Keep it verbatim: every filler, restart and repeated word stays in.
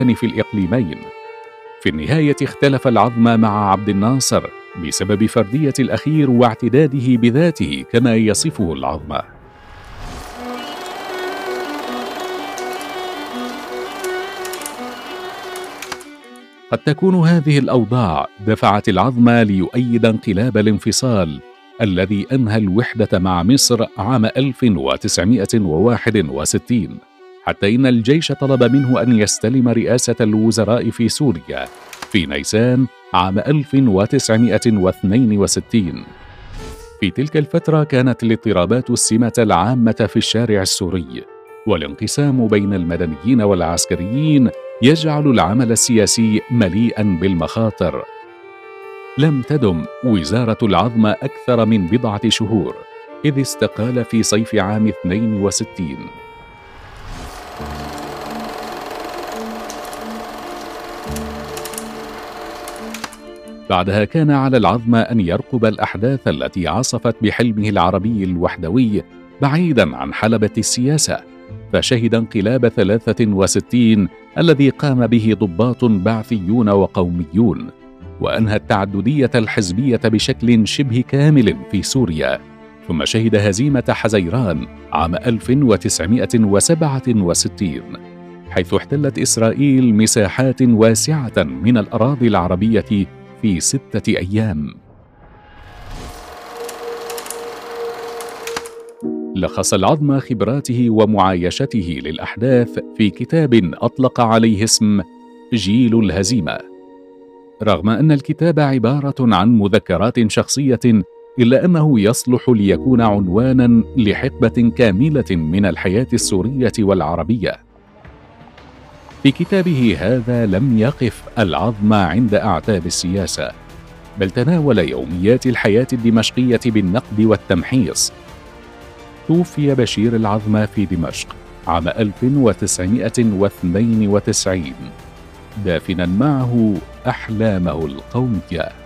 في الإقليمين. في النهاية اختلف العظمى مع عبد الناصر بسبب فردية الأخير واعتداده بذاته كما يصفه العظمى. قد تكون هذه الأوضاع دفعت العظمى ليؤيد انقلاب الانفصال الذي أنهى الوحدة مع مصر عام ألف وتسعمائة وواحد وستين، حتى إن الجيش طلب منه أن يستلم رئاسة الوزراء في سوريا في نيسان عام ألف وتسعمائة واثنين وستين. في تلك الفترة كانت الاضطرابات السمة العامة في الشارع السوري، والانقسام بين المدنيين والعسكريين يجعل العمل السياسي مليئا بالمخاطر. لم تدم وزارة العظمى أكثر من بضعة شهور، إذ استقال في صيف عام اثنين وستين. بعدها كان على العظمى أن يرقب الأحداث التي عصفت بحلمه العربي الوحدوي بعيدا عن حلبة السياسة، فشهد انقلاب ثلاثة وستين الذي قام به ضباط بعثيون وقوميون، وأنهى التعددية الحزبية بشكل شبه كامل في سوريا، ثم شهد هزيمة حزيران عام ألف وتسعمائة وسبعة وستين، حيث احتلت إسرائيل مساحات واسعة من الأراضي العربية في ستة أيام. لخص العظمى خبراته ومعايشته للأحداث في كتاب أطلق عليه اسم جيل الهزيمة. رغم أن الكتاب عبارة عن مذكرات شخصية، إلا أنه يصلح ليكون عنوانا لحقبة كاملة من الحياة السورية والعربية. في كتابه هذا لم يقف العظمى عند أعتاب السياسة، بل تناول يوميات الحياة الدمشقية بالنقد والتمحيص. توفي بشير العظمى في دمشق عام ألف وتسعمائة واثنين وتسعين، دافنا معه أحلامه القومية.